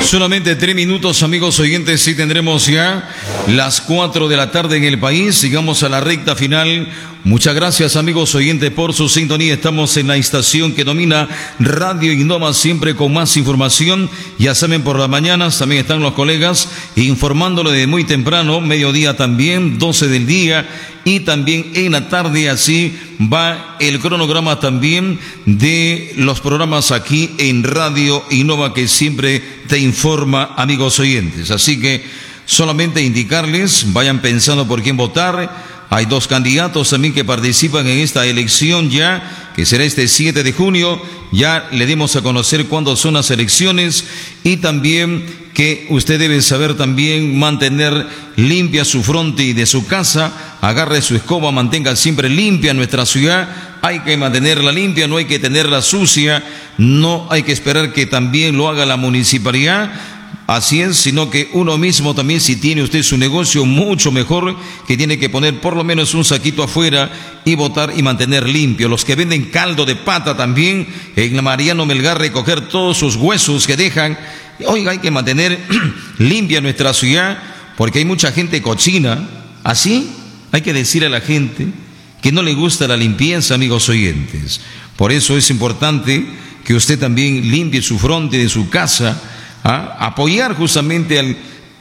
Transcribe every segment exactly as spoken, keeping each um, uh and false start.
Solamente tres minutos, amigos oyentes, y tendremos ya las cuatro de la tarde en el país. Llegamos a la recta final. Muchas gracias, amigos oyentes, por su sintonía. Estamos en la estación que domina Radio Innova, siempre con más información. Ya saben, por las mañanas también están los colegas informándole de muy temprano, mediodía también, doce del día, y también en la tarde. Así va el cronograma también de los programas aquí en Radio Innova, que siempre te informa, amigos oyentes. Así que solamente indicarles, vayan pensando por quién votar. Hay dos candidatos también que participan en esta elección ya, que será este siete de junio. Ya le dimos a conocer cuándo son las elecciones, y también que usted debe saber también mantener limpia su fronte de su casa. Agarre su escoba, mantenga siempre limpia nuestra ciudad. Hay que mantenerla limpia, no hay que tenerla sucia, no hay que esperar que también lo haga la municipalidad. Así es, sino que uno mismo también, si tiene usted su negocio, mucho mejor, que tiene que poner por lo menos un saquito afuera y botar y mantener limpio. Los que venden caldo de pata también, en la Mariano Melgar, recoger todos sus huesos que dejan. Oiga, hay que mantener limpia nuestra ciudad, porque hay mucha gente cochina. Así hay que decir a la gente que no le gusta la limpieza, amigos oyentes. Por eso es importante que usted también limpie su fronte de su casa. ¿Ah? Apoyar justamente al,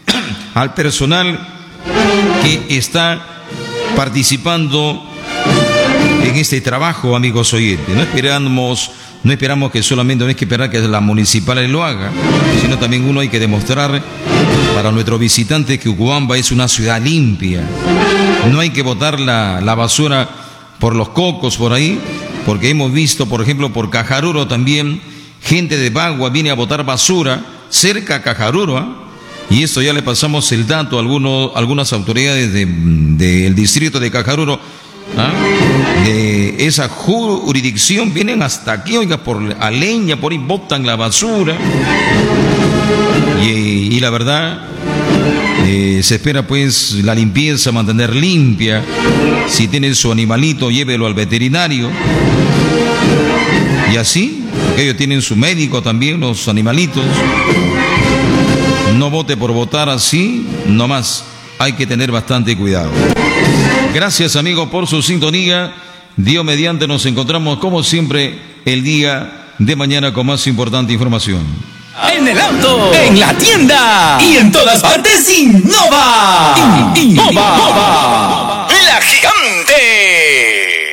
al personal que está participando en este trabajo, amigos oyentes. No esperamos, no esperamos que solamente, no hay que esperar que la municipal lo haga, sino también uno hay que demostrar para nuestros visitantes que Ucubamba es una ciudad limpia. No hay que botar la, la basura por los cocos por ahí, porque hemos visto, por ejemplo, por Cajaruro también, gente de Bagua viene a botar basura cerca a Cajaruro, ¿eh? Y esto ya le pasamos el dato a algunos, algunas autoridades del de, de distrito de Cajaruro, ¿eh? De esa jurisdicción, vienen hasta aquí, oiga, por a leña, por ahí botan la basura, y, y la verdad, eh, se espera pues la limpieza, mantener limpia. Si tienen su animalito, llévelo al veterinario, y así, porque ellos tienen su médico también, los animalitos. No vote por votar así, nomás. Hay que tener bastante cuidado. Gracias, amigos, por su sintonía. Dios mediante, nos encontramos como siempre el día de mañana con más importante información. En el auto, en la tienda y en todas partes, Innova. Innova. La gigante.